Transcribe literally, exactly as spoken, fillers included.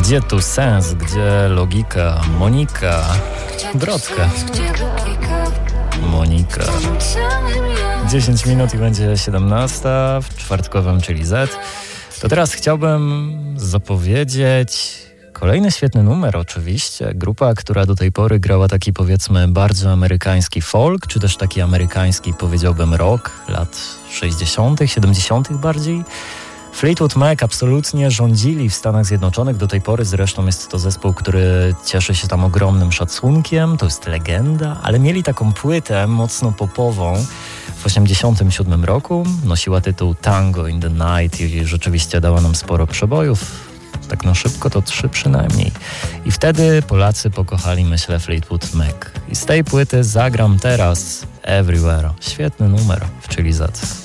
Gdzie tu sens, gdzie logika? Monika, Brodka. Monika. dziesięć minut i będzie siedemnasta w czwartkowym, czyli Z. To teraz chciałbym zapowiedzieć kolejny świetny numer oczywiście. Grupa, która do tej pory grała taki, powiedzmy, bardzo amerykański folk, czy też taki amerykański, powiedziałbym, rock lat sześćdziesiątych, siedemdziesiątych bardziej. Fleetwood Mac absolutnie rządzili w Stanach Zjednoczonych. Do tej pory zresztą jest to zespół, który cieszy się tam ogromnym szacunkiem. To jest legenda, ale mieli taką płytę mocno popową w osiemdziesiątym siódmym roku. Nosiła tytuł Tango in the Night i rzeczywiście dała nam sporo przebojów. Tak na szybko to trzy przynajmniej. I wtedy Polacy pokochali, myślę, Fleetwood Mac. I z tej płyty zagram teraz Everywhere. Świetny numer w Chili Z.